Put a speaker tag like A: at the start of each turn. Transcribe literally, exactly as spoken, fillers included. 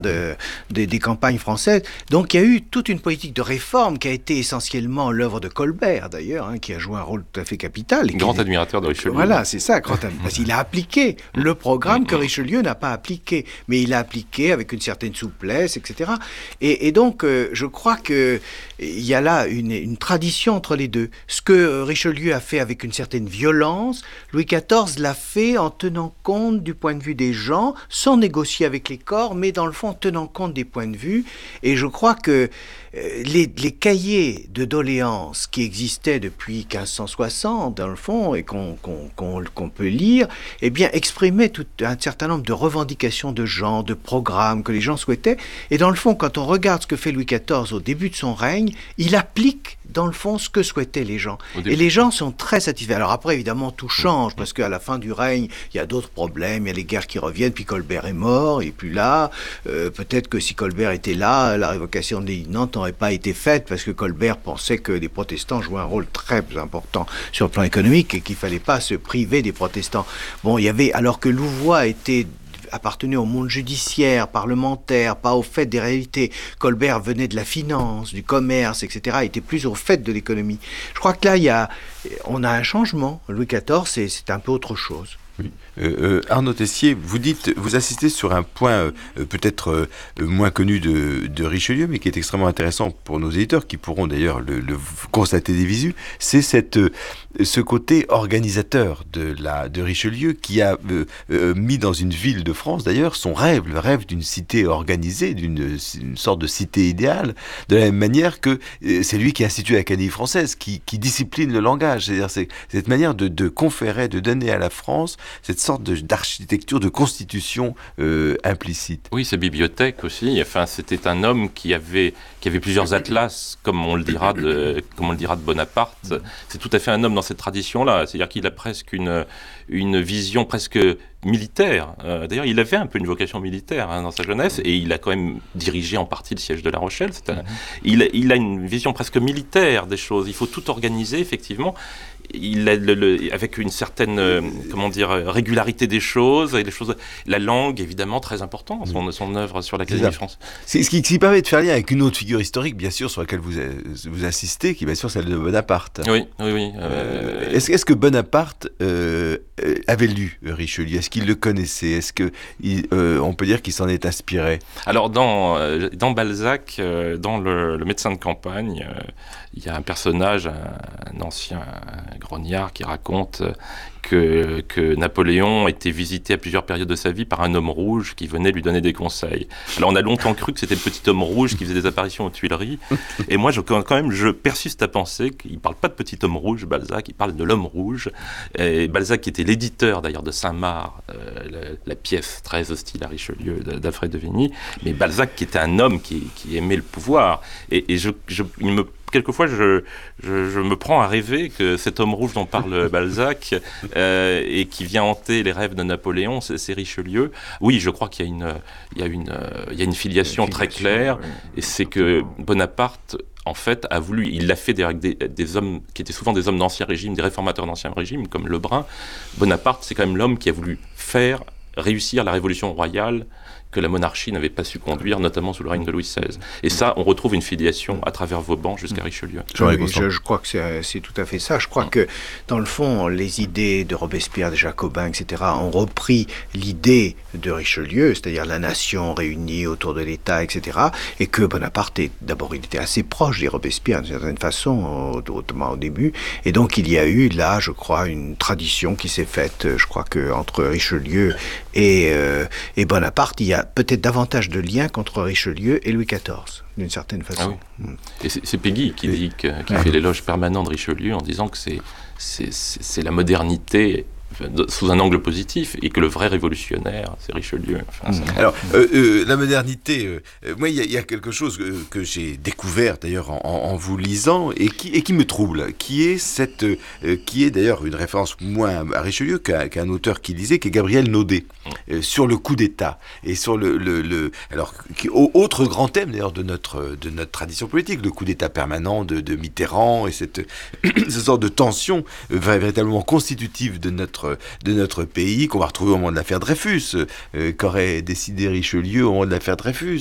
A: De, de, des campagnes françaises. Donc il y a eu toute une politique de réforme qui a été essentiellement l'œuvre de Colbert d'ailleurs, hein, qui a joué un rôle tout à fait capital. Et
B: grand
A: qui,
B: admirateur de Richelieu.
A: Voilà, c'est ça, grand, parce qu'il a appliqué le programme que Richelieu n'a pas appliqué, mais il l'a appliqué avec une certaine souplesse, et cetera. Et, et donc euh, je crois que il y a là une, une tradition entre les deux. Ce que Richelieu a fait avec une certaine violence, Louis quatorze l'a fait en tenant compte du point de vue des gens, sans négocier avec les corps, mais dans le fond en tenant compte des points de vue. Et je crois que euh, les, les cahiers de doléances qui existaient depuis quinze cent soixante, dans le fond, et qu'on, qu'on, qu'on, qu'on peut lire, eh bien, exprimaient tout un certain nombre de revendications de gens, de programmes que les gens souhaitaient. Et dans le fond, quand on regarde ce que fait Louis quatorze au début de son règne, il applique dans le fond ce que souhaitaient les gens. Et les gens sont très satisfaits. Alors après, évidemment, tout change, parce qu'à la fin du règne, il y a d'autres problèmes, il y a les guerres qui reviennent, puis Colbert est mort, et puis là, euh, peut-être que si Colbert était là, la révocation de l'édit de Nantes n'aurait pas été faite, parce que Colbert pensait que les protestants jouaient un rôle très important sur le plan économique, et qu'il ne fallait pas se priver des protestants. Bon, il y avait, alors que Louvois était appartenait au monde judiciaire, parlementaire, pas au fait des réalités. Colbert venait de la finance, du commerce, et cetera, était plus au fait de l'économie. Je crois que là, il y a, on a un changement. Louis quatorze, c'est, c'est un peu autre chose.
C: Oui. Euh, euh, Arnaud Tessier, vous dites, vous insistez sur un point euh, peut-être euh, moins connu de, de Richelieu, mais qui est extrêmement intéressant pour nos éditeurs, qui pourront d'ailleurs le, le constater des visus, c'est cette, euh, ce côté organisateur de, la, de Richelieu qui a euh, euh, mis dans une ville de France, d'ailleurs, son rêve, le rêve d'une cité organisée, d'une une sorte de cité idéale, de la même manière que euh, c'est lui qui a institué l'Académie française, qui, qui discipline le langage, c'est-à-dire c'est, cette manière de, de conférer, de donner à la France cette sorte de, d'architecture, de constitution euh, implicite.
B: Oui, sa bibliothèque aussi. Enfin, c'était un homme qui avait, qui avait plusieurs atlas, comme on le dira de, comme on le dira de Bonaparte. C'est tout à fait un homme dans cette tradition-là. C'est-à-dire qu'il a presque une, une vision presque militaire. Euh, d'ailleurs, il avait un peu une vocation militaire hein, dans sa jeunesse, et il a quand même dirigé en partie le siège de La Rochelle. C'est un, il, il a une vision presque militaire des choses. Il faut tout organiser, effectivement. Il a le, le, avec une certaine euh, comment dire régularité des choses et des choses, la langue évidemment très importante, son, son œuvre sur l'Académie française.
C: C'est ce qui, qui permet de faire lien avec une autre figure historique, bien sûr, sur laquelle vous vous assistez, qui est bien sûr celle de Bonaparte.
B: Oui, oui, oui. Euh,
C: euh, est-ce, est-ce que Bonaparte euh, avait lu Richelieu? Est-ce qu'il le connaissait? Est-ce que il, euh, on peut dire qu'il s'en est inspiré?
B: Alors dans euh, dans Balzac, euh, dans le, le médecin de campagne, euh, il y a un personnage, un, un ancien un grognard qui raconte que, que Napoléon était visité à plusieurs périodes de sa vie par un homme rouge qui venait lui donner des conseils. Alors on a longtemps cru que c'était le petit homme rouge qui faisait des apparitions aux Tuileries, et moi je, quand même je persiste à penser qu'il ne parle pas de petit homme rouge, Balzac, il parle de l'homme rouge. Et Balzac qui était l'éditeur d'ailleurs de Saint-Marc, euh, la, la pièce très hostile à Richelieu d'Alfred de Vigny, mais Balzac qui était un homme qui, qui aimait le pouvoir, et, et je, je, il me quelquefois, je, je, je me prends à rêver que cet homme rouge dont parle Balzac euh, et qui vient hanter les rêves de Napoléon, c'est, c'est Richelieu. Oui, je crois qu'il y a une, il y a une, euh, il y a une filiation, une filiation très claire, ouais. Et c'est que Bonaparte, en fait, a voulu, il l'a fait avec des, des hommes qui étaient souvent des hommes d'ancien régime, des réformateurs d'ancien régime, comme Lebrun. Bonaparte, c'est quand même l'homme qui a voulu faire réussir la révolution royale que la monarchie n'avait pas su conduire, notamment sous le règne de Louis seize. Et ça, on retrouve une filiation à travers Vauban jusqu'à Richelieu.
A: Oui, je, je crois que c'est, c'est tout à fait ça. Je crois que, dans le fond, les idées de Robespierre, de Jacobin, et cetera, ont repris l'idée de Richelieu, c'est-à-dire la nation réunie autour de l'État, et cetera, et que Bonaparte, est, d'abord, il était assez proche des Robespierre, d'une certaine façon, autrement au début, et donc il y a eu, là, je crois, une tradition qui s'est faite, je crois qu'entre Richelieu et, euh, et Bonaparte, il y a peut-être davantage de liens qu'entre Richelieu et Louis quatorze, d'une certaine façon.
B: Ah oui. Et c'est, c'est Péguy qui, dit que, qui ouais. fait l'éloge permanent de Richelieu en disant que c'est, c'est, c'est, c'est la modernité sous un angle positif, et que le vrai révolutionnaire, c'est Richelieu. Enfin,
C: mmh. Alors, euh, euh, la modernité, euh, moi, il y, y a quelque chose que, que j'ai découvert, d'ailleurs, en, en vous lisant, et qui, et qui me trouble, qui est, cette, euh, qui est d'ailleurs une référence moins à Richelieu qu'à, qu'à un auteur qui lisait, qui est Gabriel Naudet, mmh. euh, sur le coup d'État, et sur le... le, le alors, qui, autre grand thème, d'ailleurs, de notre, de notre tradition politique, le coup d'État permanent de, de Mitterrand, et cette, cette sorte de tension euh, véritablement constitutive de notre notre, de notre pays, qu'on va retrouver au moment de l'affaire Dreyfus, euh, qu'aurait décidé Richelieu au moment de l'affaire Dreyfus.